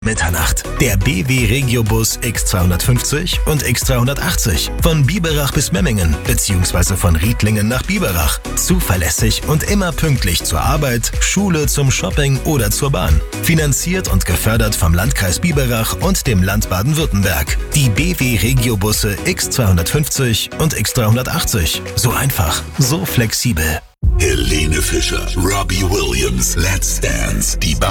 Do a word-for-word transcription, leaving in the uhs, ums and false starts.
Mitternacht. Der B W Regiobus X zweihundertfünfzig und X dreihundertachtzig. Von Biberach bis Memmingen bzw. von Riedlingen nach Biberach. Zuverlässig und immer pünktlich zur Arbeit, Schule, zum Shopping oder zur Bahn. Finanziert und gefördert vom Landkreis Biberach und dem Land Baden-Württemberg. Die B W Regiobusse X zweihundertfünfzig und X dreihundertachtzig. So einfach, so flexibel. Helene Fischer, Robbie Williams, Let's Dance, die